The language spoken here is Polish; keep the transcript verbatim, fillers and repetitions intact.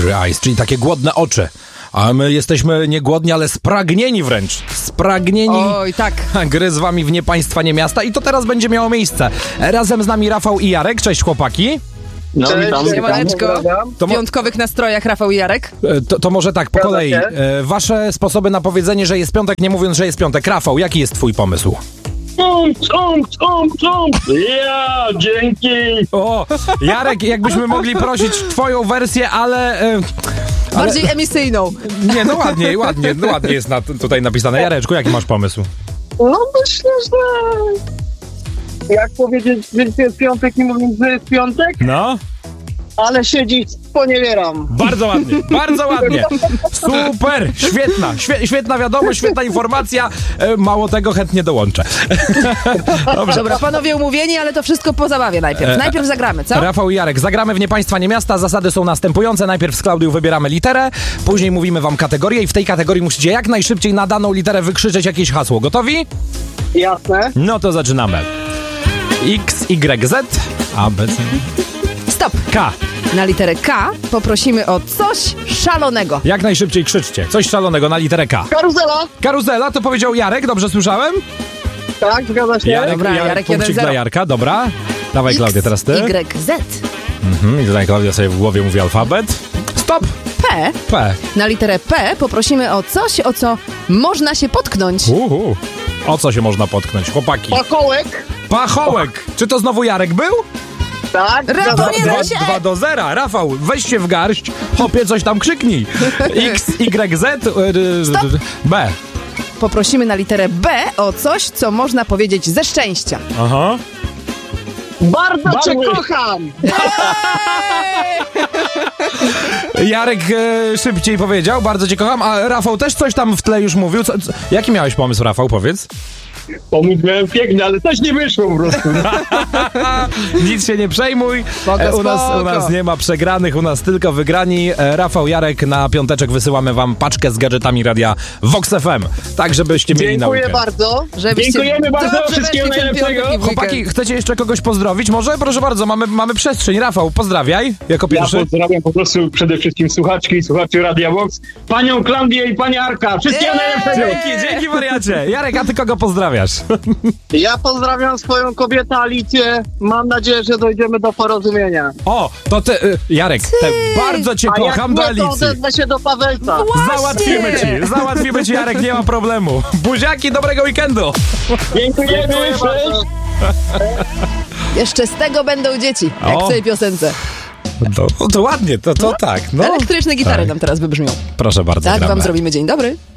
Hungry Eyes, czyli takie głodne oczy. A my jesteśmy nie głodni, ale spragnieni wręcz. Spragnieni Oj, tak. gry z wami w Nie Państwa, Nie Miasta. I to teraz będzie miało miejsce. Razem z nami Rafał i Jarek. Cześć, chłopaki. No, Cześć, witam, witam. Siemaneczko. To W mo- piątkowych nastrojach Rafał i Jarek. E, To, to może tak, po Zgadza kolei. się. E, Wasze sposoby na powiedzenie, że jest piątek, nie mówiąc, że jest piątek. Rafał, jaki jest twój pomysł? Tum, tum, tum, tum. Ja, dzięki. O, Jarek, jakbyśmy mogli prosić twoją wersję, ale... E, ale Bardziej emisyjną. nie, no ładnie, ładnie, no ładnie jest na, tutaj napisane. Jareczku, jaki masz pomysł? No myślę, że... Jak powiedzieć, że jest piątek i mówić, że jest piątek, No, ale siedzieć sponiewieram. bardzo ładnie, bardzo ładnie. Super, świetna, świe, świetna wiadomość, świetna informacja. E, mało tego, chętnie dołączę. Dobrze. Dobra, panowie umówieni, ale to wszystko po zabawie najpierw. Najpierw zagramy, co? Rafał i Jarek, zagramy w Nie Państwa, Nie Miasta. Zasady są następujące. Najpierw z Klaudią wybieramy literę, później mówimy wam kategorię i w tej kategorii musicie jak najszybciej na daną literę wykrzyczeć jakieś hasło. Gotowi? Jasne? No to zaczynamy. X, Y, Z, A, B, C, Stop. K. Na literę K poprosimy o coś szalonego. Jak najszybciej krzyczcie. Coś szalonego na literę K. Karuzela! Karuzela, to powiedział Jarek, dobrze słyszałem? Tak, zgadza się. Jarek, Dobra, Jarek, Jarek punkcik jeden zero. dla Jarka, dobra. Dawaj, Klaudia, teraz ty. Y, Z. Mhm, i tutaj Klaudia sobie w głowie mówi alfabet. Stop! P. P. Na literę P poprosimy o coś, o co można się potknąć. Uhu. O co się można potknąć, chłopaki? Pakołek! Pachołek! Czy to znowu Jarek był? Tak, Rafał, zgadza nie się. da Dwa, się. dwa do zera. Rafał, weź się w garść. Hopie, coś tam krzyknij. X, Y, Z, Stop. B. Poprosimy na literę B o coś, co można powiedzieć ze szczęścia. Aha. Bardzo cię Barwy. kocham! Jarek e, szybciej powiedział, bardzo cię kocham, a Rafał też coś tam w tle już mówił. Co, co, jaki miałeś pomysł, Rafał, powiedz? Pomówiłem pięknie, ale coś nie wyszło po prostu. Nic się nie przejmuj. Spoko, E, u, nas, u spoko. nas nie ma przegranych, u nas tylko wygrani. E, Rafał, Jarek, na piąteczek wysyłamy wam paczkę z gadżetami radia Vox F M. Tak, żebyście mieli Dziękuję naukę. bardzo. Żebyście Dziękujemy bardzo, dobrze wszystkiego weszli w ten najlepszego. piątek i w weekend. Chłopaki, chcecie jeszcze kogoś pozdrowić? Może? Proszę bardzo, mamy, mamy przestrzeń. Rafał, pozdrawiaj jako Ja pierwszy. pozdrawiam po prostu przede wszystkim słuchaczki i słuchaczy Radia Vox, panią Klaudię i panią Arka. Wszystkiego najlepszego. Dzięki, dzięki wariacie. Jarek, a ty kogo pozdrawiasz? Ja pozdrawiam swoją kobietę Alicję. Mam nadzieję, że dojdziemy do porozumienia. O, to ty, y, Jarek, te bardzo cię A jak kocham do nie, to Alicji. odezwę się do Pawelca. Załatwimy ci, załatwimy ci, Jarek, nie ma problemu. Buziaki, dobrego weekendu. Dziękujemy. Dziękuję Cześć. bardzo. Jeszcze z tego będą dzieci, jak O. w tej piosence. To, to ładnie, to, to tak. No. Elektryczne gitary Tak. nam teraz wybrzmią. Proszę bardzo, Tak gramy. wam zrobimy dzień dobry.